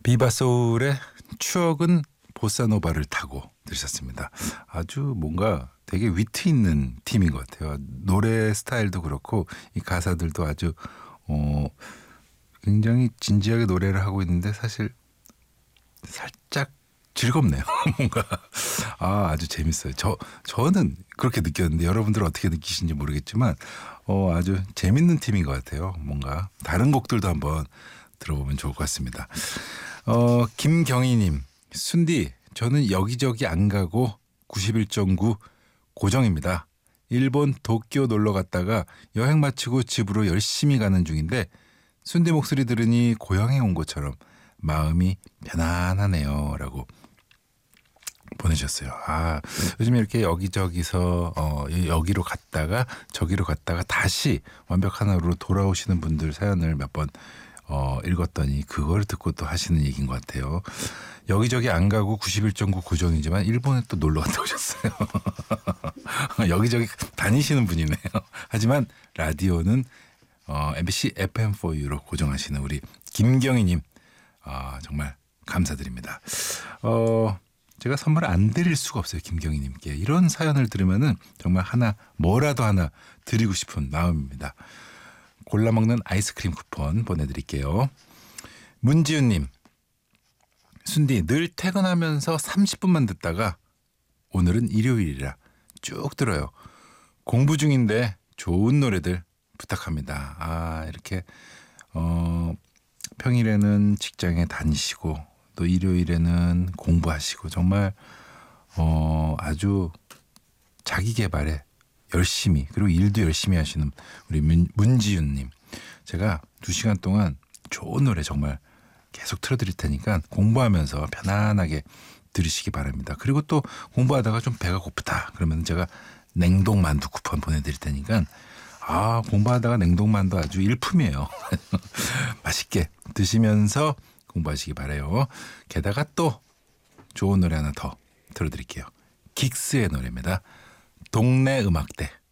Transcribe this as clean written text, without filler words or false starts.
비바소울의 추억은 보사노바를 타고 들으셨습니다. 아주 뭔가 되게 위트 있는 팀인 것 같아요. 노래 스타일도 그렇고 이 가사들도 아주 굉장히 진지하게 노래를 하고 있는데 사실 살짝 즐겁네요. 뭔가 아주 재밌어요. 저는 그렇게 느꼈는데 여러분들은 어떻게 느끼시는지 모르겠지만 아주 재밌는 팀인 것 같아요. 뭔가 다른 곡들도 한번 들어보면 좋을 것 같습니다. 김경희님, 순디 저는 여기저기 안 가고 91.9 고정입니다. 일본 도쿄 놀러 갔다가 여행 마치고 집으로 열심히 가는 중인데 순디 목소리 들으니 고향에 온 것처럼 마음이 편안하네요 라고 보내주셨어요. 요즘 이렇게 여기저기서 여기로 갔다가 저기로 갔다가 다시 완벽한 하루로 돌아오시는 분들 사연을 몇 번 읽었더니 그걸 듣고 또 하시는 얘기인 것 같아요. 여기저기 안 가고 91.9 고정이지만 일본에 또 놀러 갔다 오셨어요. 여기저기 다니시는 분이네요. 하지만 라디오는 MBC FM4U로 고정하시는 우리 김경희님 정말 감사드립니다. 제가 선물을 안 드릴 수가 없어요. 김경희님께. 이런 사연을 들으면은 정말 뭐라도 하나 드리고 싶은 마음입니다. 골라먹는 아이스크림 쿠폰 보내드릴게요. 문지윤님, 순디 늘 퇴근하면서 30분만 듣다가 오늘은 일요일이라 쭉 들어요. 공부 중인데 좋은 노래들 부탁합니다. 이렇게 평일에는 직장에 다니시고 또 일요일에는 공부하시고 정말 아주 자기 개발에 열심히 그리고 일도 열심히 하시는 우리 문지윤님, 제가 2시간 동안 좋은 노래 정말 계속 틀어드릴 테니까 공부하면서 편안하게 들으시기 바랍니다. 그리고 또 공부하다가 좀 배가 고프다 그러면 제가 냉동만두 쿠폰 보내드릴 테니까 공부하다가 냉동만두 아주 일품이에요. 맛있게 드시면서 공부하시기 바라요. 게다가 또 좋은 노래 하나 더 틀어드릴게요. 긱스의 노래입니다. 동네 음악대.